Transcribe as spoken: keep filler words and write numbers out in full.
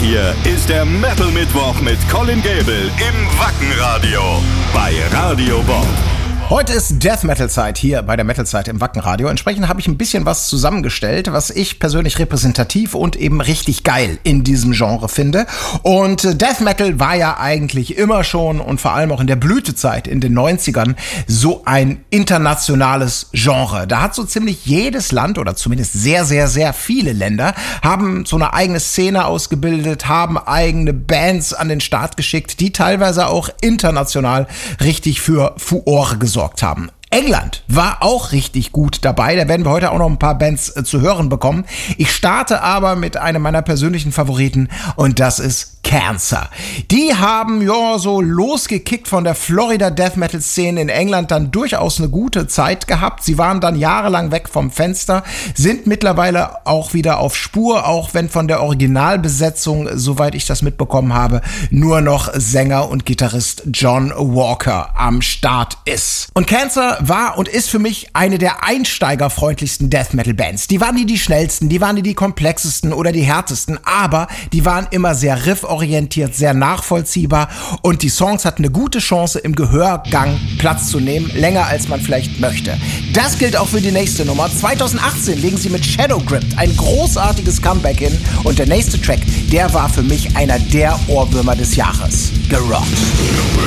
hier ist der Metal Mittwoch mit Colin Gable im Wackenradio bei Radio Bob. Heute ist Death Metal Zeit hier bei der Metal Zeit im Wackenradio. Entsprechend habe ich ein bisschen was zusammengestellt, was ich persönlich repräsentativ und eben richtig geil in diesem Genre finde. Und Death Metal war ja eigentlich immer schon und vor allem auch in der Blütezeit in den neunzigern so ein internationales Genre. Da hat so ziemlich jedes Land oder zumindest sehr, sehr, sehr viele Länder haben so eine eigene Szene ausgebildet, haben eigene Bands an den Start geschickt, die teilweise auch international richtig für Furore gesorgt haben. England war auch richtig gut dabei. Da werden wir heute auch noch ein paar Bands äh, zu hören bekommen. Ich starte aber mit einem meiner persönlichen Favoriten und das ist Cancer. Die haben ja so losgekickt von der Florida Death Metal Szene in England dann durchaus eine gute Zeit gehabt. Sie waren dann jahrelang weg vom Fenster, sind mittlerweile auch wieder auf Spur, auch wenn von der Originalbesetzung, soweit ich das mitbekommen habe, nur noch Sänger und Gitarrist John Walker am Start ist. Und Cancer war und ist für mich eine der einsteigerfreundlichsten Death Metal Bands. Die waren nie die schnellsten, die waren nie die komplexesten oder die härtesten, aber die waren immer sehr rifforientiert, sehr nachvollziehbar und die Songs hatten eine gute Chance im Gehörgang Platz zu nehmen, länger als man vielleicht möchte. Das gilt auch für die nächste Nummer. zwanzig achtzehn legen sie mit Shadow Grip ein großartiges Comeback hin und der nächste Track, der war für mich einer der Ohrwürmer des Jahres. Gerockt.